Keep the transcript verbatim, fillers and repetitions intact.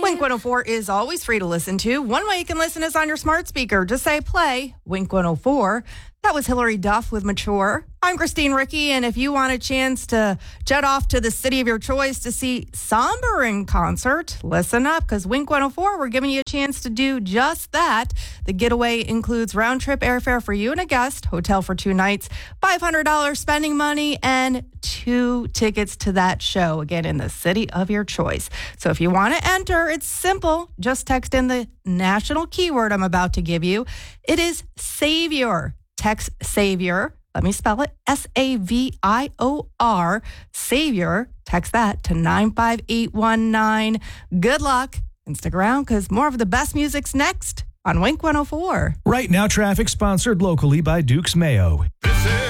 Wink one oh four is always free to listen to. One way you can listen is on your smart speaker. Just say play Wink one oh four. That was Hillary Duff with Mature. I'm Christine Ricky, and if you want a chance to jet off to the city of your choice to see Somber in concert, listen up, because Wink one oh four, we're giving you a chance to do just that. The getaway includes round-trip airfare for you and a guest, hotel for two nights, five hundred dollars spending money, and two tickets to that show, again, in the city of your choice. So if you want to enter, it's simple. Just text in the national keyword I'm about to give you. It is Savior. Text Savior. Let me spell it. S A V I O R. Savior. Text that to nine five eight one nine. Good luck and stick around because more of the best music's next on Wink one oh four. Right Now traffic sponsored locally by Duke's Mayo. This is